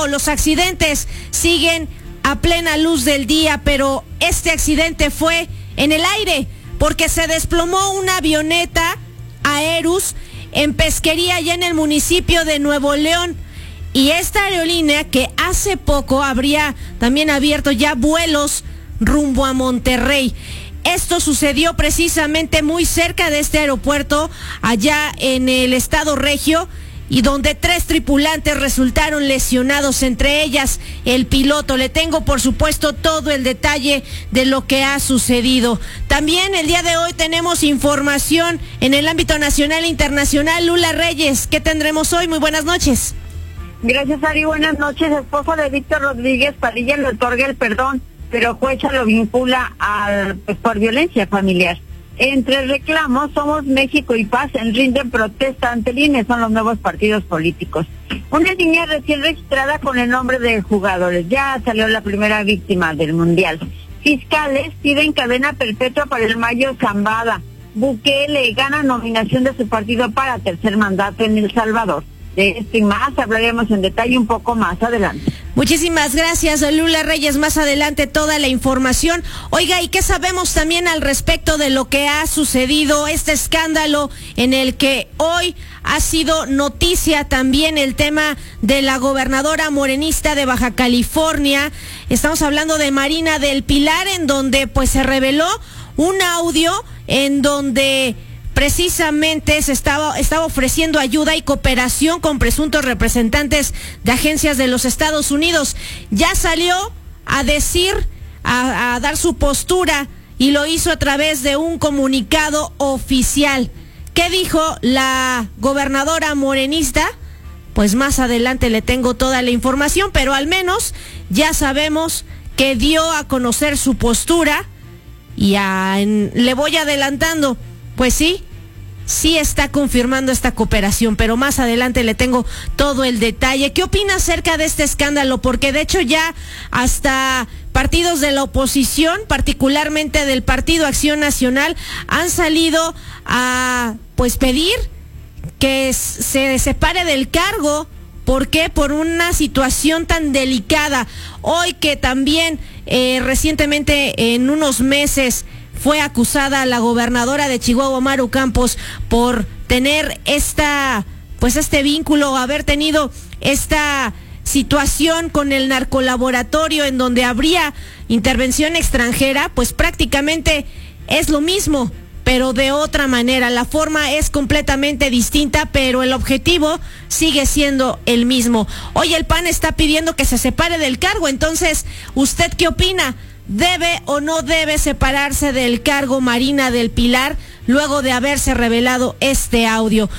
bueno, los accidentes siguen a plena luz del día, pero este accidente fue en el aire, porque se desplomó una avioneta Aerus en Pesquería, allá en el municipio de Nuevo León. Y esta aerolínea, que hace poco habría también abierto ya vuelos rumbo a Monterrey. Esto sucedió precisamente muy cerca de este aeropuerto, allá en el estado Regio, y donde 3 tripulantes resultaron lesionados, entre ellas el piloto. Le tengo, por supuesto, todo el detalle de lo que ha sucedido. También el día de hoy tenemos información en el ámbito nacional e internacional. Lula Reyes, ¿qué tendremos hoy? Muy buenas noches. Gracias, Ari. Buenas noches. Esposa de Víctor Rodríguez Padilla le otorga el perdón, pero jueza lo vincula por violencia familiar. Entre reclamos, Somos México y Paz rinden protesta ante el INE, son los nuevos partidos políticos. Una niña recién registrada con el nombre de jugadores, ya salió la primera víctima del Mundial. Fiscales piden cadena perpetua para el Mayo Zambada. Bukele gana nominación de su partido para tercer mandato en El Salvador. De esto y más hablaremos en detalle un poco más adelante. Muchísimas gracias, Lula Reyes. Más adelante toda la información. Oiga, ¿y qué sabemos también al respecto de lo que ha sucedido, este escándalo en el que hoy ha sido noticia también el tema de la gobernadora morenista de Baja California? Estamos hablando de Marina del Pilar, en donde pues se reveló un audio en donde precisamente se estaba ofreciendo ayuda y cooperación con presuntos representantes de agencias de los Estados Unidos. Ya salió a decir, a dar su postura, y lo hizo a través de un comunicado oficial. ¿Qué dijo la gobernadora morenista? Pues más adelante le tengo toda la información, pero al menos ya sabemos que dio a conocer su postura, y le voy adelantando, pues sí está confirmando esta cooperación, pero más adelante le tengo todo el detalle. ¿Qué opina acerca de este escándalo? Porque de hecho ya hasta partidos de la oposición, particularmente del Partido Acción Nacional, han salido a pues pedir que se separe del cargo. ¿Por qué? Por una situación tan delicada. Hoy que también recientemente, en unos meses, fue acusada la gobernadora de Chihuahua, Maru Campos, por tener este vínculo, haber tenido esta situación con el narcolaboratorio en donde habría intervención extranjera. Pues prácticamente es lo mismo, pero de otra manera. La forma es completamente distinta, pero el objetivo sigue siendo el mismo. Hoy el PAN está pidiendo que se separe del cargo. Entonces, ¿usted qué opina? ¿Debe o no debe separarse del cargo Marina del Pilar luego de haberse revelado este audio?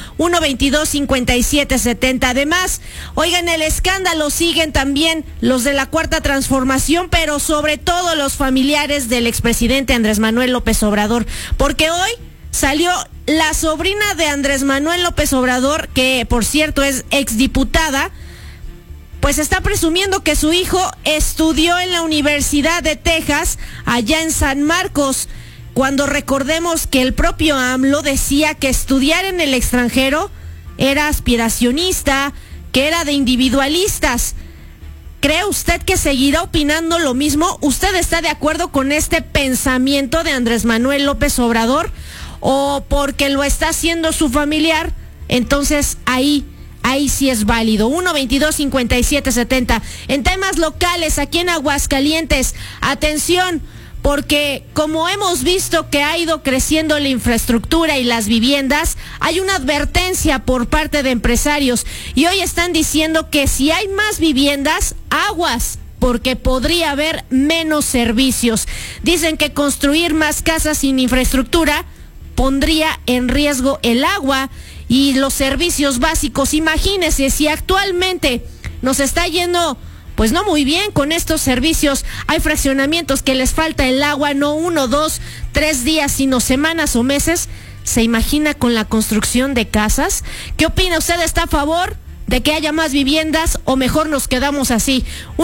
122-5770. Además, oigan, el escándalo siguen también los de la Cuarta Transformación, pero sobre todo los familiares del expresidente Andrés Manuel López Obrador, porque hoy salió la sobrina de Andrés Manuel López Obrador, que por cierto es exdiputada, pues está presumiendo que su hijo estudió en la Universidad de Texas, allá en San Marcos, cuando recordemos que el propio AMLO decía que estudiar en el extranjero era aspiracionista, que era de individualistas. ¿Cree usted que seguirá opinando lo mismo? ¿Usted está de acuerdo con este pensamiento de Andrés Manuel López Obrador? ¿O porque lo está haciendo su familiar? Entonces ahí sí es válido. 122-5770. En temas locales, aquí en Aguascalientes, atención, porque como hemos visto que ha ido creciendo la infraestructura y las viviendas, hay una advertencia por parte de empresarios, y hoy están diciendo que si hay más viviendas, aguas, porque podría haber menos servicios. Dicen que construir más casas sin infraestructura pondría en riesgo el agua y los servicios básicos. Imagínense, si actualmente nos está yendo pues no muy bien con estos servicios, hay fraccionamientos que les falta el agua, no 1, 2, 3 días, sino semanas o meses. ¿Se imagina con la construcción de casas? ¿Qué opina usted? ¿Está a favor de que haya más viviendas o mejor nos quedamos así?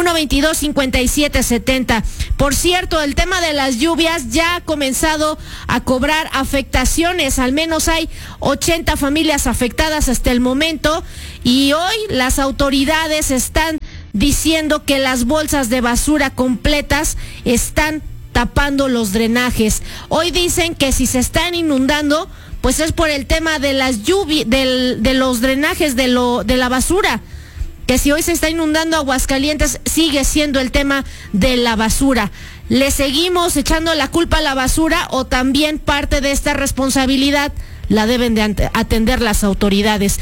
122-5770. Por cierto, el tema de las lluvias ya ha comenzado a cobrar afectaciones. Al menos hay 80 familias afectadas hasta el momento, y hoy las autoridades están diciendo que las bolsas de basura completas están tapando los drenajes. Hoy dicen que si se están inundando, pues es por el tema de las lluvias, de los drenajes de la basura. Que si hoy se está inundando Aguascalientes, sigue siendo el tema de la basura. ¿Le seguimos echando la culpa a la basura o también parte de esta responsabilidad la deben de atender las autoridades?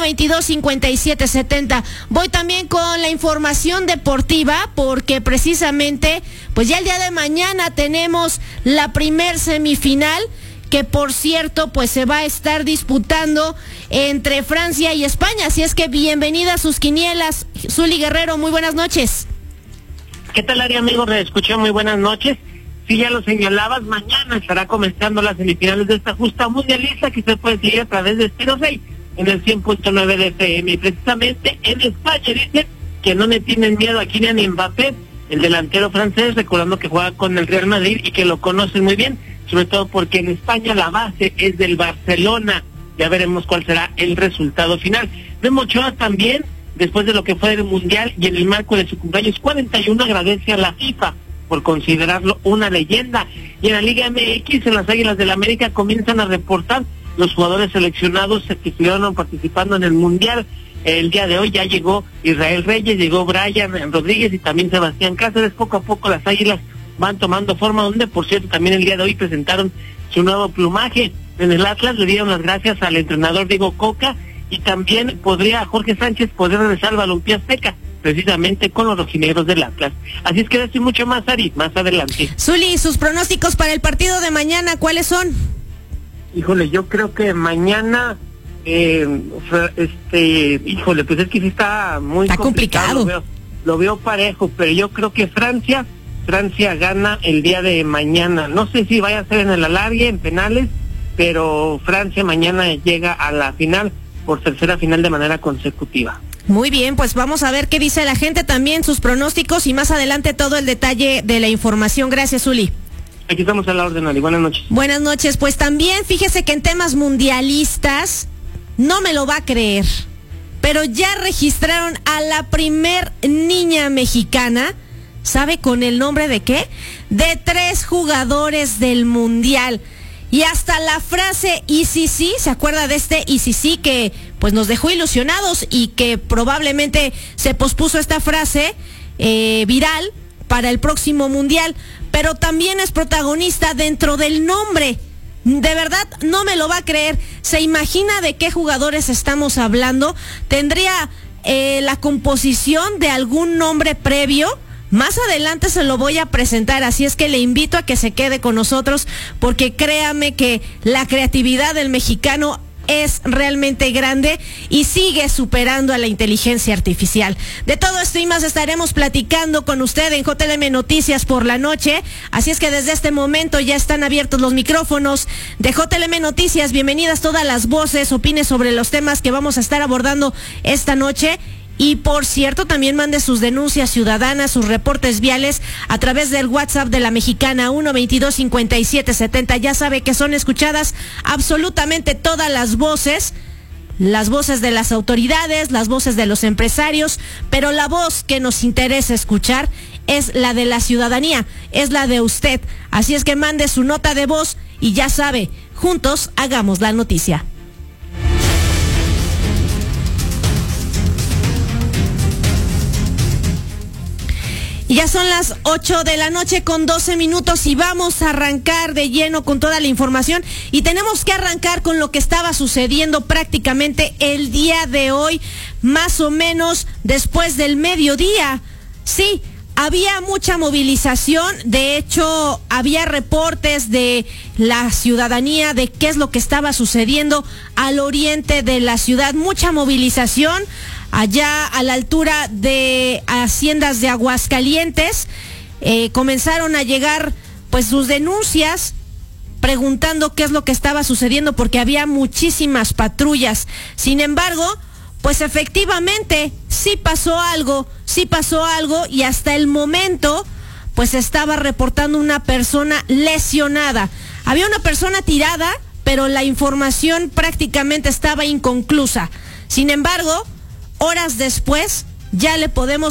1-22-57-70. Voy también con la información deportiva porque precisamente, pues ya el día de mañana tenemos la primer semifinal, que por cierto, pues se va a estar disputando entre Francia y España. Así es que bienvenida a sus quinielas, Zuli Guerrero, muy buenas noches. ¿Qué tal, Ari, amigos? Me escuché, muy buenas noches. Sí, ya lo señalabas, mañana estará comenzando las semifinales de esta justa mundialista que se puede seguir a través de Estero 6 en el 100.9 de FM. Y precisamente en España dicen que no le tienen miedo a Kylian Mbappé, el delantero francés, recordando que juega con el Real Madrid y que lo conocen muy bien, sobre todo porque en España la base es del Barcelona. Ya veremos cuál será el resultado final. Memo Ochoa también, después de lo que fue el Mundial y en el marco de su cumpleaños 41, agradece a la FIFA por considerarlo una leyenda. Y en la Liga MX, en las Águilas del América, comienzan a reportar los jugadores seleccionados que estuvieron participando en el Mundial. El día de hoy ya llegó Israel Reyes, llegó Brian Rodríguez y también Sebastián Cáceres. Poco a poco las Águilas van tomando forma, donde por cierto también el día de hoy presentaron su nuevo plumaje. En el Atlas le dieron las gracias al entrenador Diego Coca y también Jorge Sánchez poder regresar al balompié azteca, precisamente con los rojinegros del Atlas. Así es que estoy mucho más, Ari, más adelante. Zuli, sus pronósticos para el partido de mañana, ¿cuáles son? Híjole, yo creo que mañana, pues es que sí está muy complicado. Lo veo parejo, pero yo creo que Francia gana el día de mañana. No sé si vaya a ser en el alargue, en penales, pero Francia mañana llega a la final por tercera final de manera consecutiva. Muy bien, pues vamos a ver qué dice la gente, también sus pronósticos y más adelante todo el detalle de la información. Gracias, Zuli. Aquí estamos a la orden, Ali. Buenas noches. Buenas noches. Pues también fíjese que en temas mundialistas, no me lo va a creer, pero ya registraron a la primer niña mexicana. ¿Sabe con el nombre de qué? De 3 jugadores del Mundial. Y hasta la frase ICC, ¿se acuerda de este ICC que pues nos dejó ilusionados y que probablemente se pospuso esta frase viral para el próximo Mundial? Pero también es protagonista dentro del nombre. De verdad, no me lo va a creer. ¿Se imagina de qué jugadores estamos hablando? ¿Tendría la composición de algún nombre previo? Más adelante se lo voy a presentar, así es que le invito a que se quede con nosotros, porque créame que la creatividad del mexicano es realmente grande y sigue superando a la inteligencia artificial. De todo esto y más estaremos platicando con usted en JLM Noticias por la noche, así es que desde este momento ya están abiertos los micrófonos de JLM Noticias. Bienvenidas todas las voces, opine sobre los temas que vamos a estar abordando esta noche. Y por cierto, también mande sus denuncias ciudadanas, sus reportes viales a través del WhatsApp de la Mexicana 1-22-57-70. Ya sabe que son escuchadas absolutamente todas las voces de las autoridades, las voces de los empresarios, pero la voz que nos interesa escuchar es la de la ciudadanía, es la de usted. Así es que mande su nota de voz y ya sabe, juntos hagamos la noticia. Y ya son las 8 de la noche con 12 minutos y vamos a arrancar de lleno con toda la información. Y tenemos que arrancar con lo que estaba sucediendo prácticamente el día de hoy, más o menos después del mediodía. Sí, había mucha movilización, de hecho había reportes de la ciudadanía de qué es lo que estaba sucediendo al oriente de la ciudad, mucha movilización. Allá a la altura de Haciendas de Aguascalientes comenzaron a llegar pues sus denuncias preguntando qué es lo que estaba sucediendo porque había muchísimas patrullas. Sin embargo, pues efectivamente sí pasó algo y hasta el momento pues estaba reportando una persona lesionada. Había una persona tirada, pero la información prácticamente estaba inconclusa. Sin embargo, horas después ya le podemos